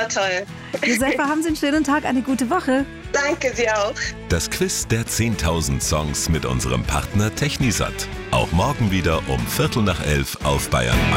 war toll. Josefa, haben Sie einen schönen Tag, eine gute Woche. Danke, Sie auch. Das Quiz der 10.000 Songs mit unserem Partner Technisat. Auch morgen wieder um 11:15 auf Bayern 1.